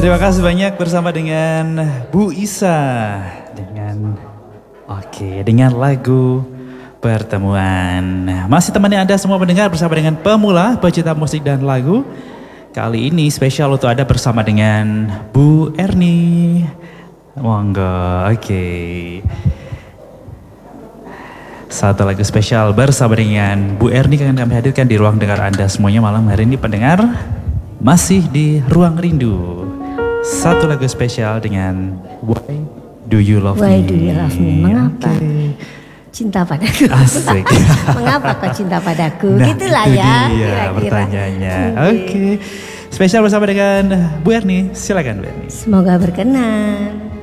Terima kasih banyak bersama dengan Bu Isa dengan lagu Pertemuan. Masih temani Anda semua pendengar bersama dengan pemula, pecinta musik dan lagu. Kali ini spesial untuk Anda bersama dengan Bu Erni. Monggo, oke. Satu lagu spesial bersama dengan Bu Erni akan kami hadirkan di ruang dengar Anda semuanya malam hari ini pendengar. Masih di Ruang Rindu. Satu lagu spesial dengan Why Do You Love Me? Why Do You Love Me? Mengapa cinta padaku? Asik. Mengapa kau cinta padaku? Nah, gitulah itu ya. Dia pertanyaannya. Oke. Spesial bersama dengan Bu Erni. Silakan Bu Erni. Semoga berkenan.